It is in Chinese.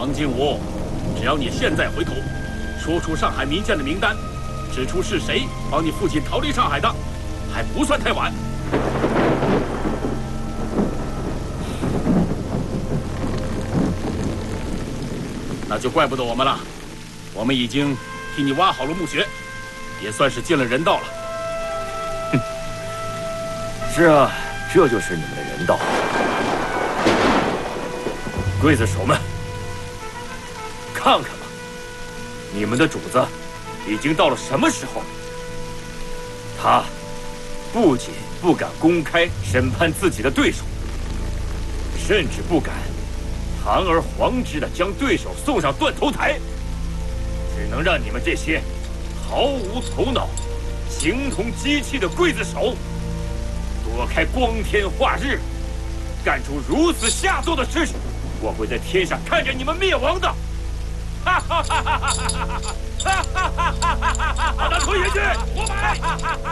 王金吾，只要你现在回头，说出上海民间的名单，指出是谁帮你父亲逃离上海的，还不算太晚。那就怪不得我们了，我们已经替你挖好了墓穴，也算是尽了人道了。 哼，是啊，这就是你们的人道。刽子手们，看看吧，你们的主子已经到了什么时候？他不仅不敢公开审判自己的对手，甚至不敢堂而皇之地将对手送上断头台，只能让你们这些毫无头脑、形同机器的刽子手躲开光天化日，干出如此下作的事情。我会在天上看着你们灭亡的！哈哈哈哈哈哈！哈哈哈哈哈！把他推下去！我买！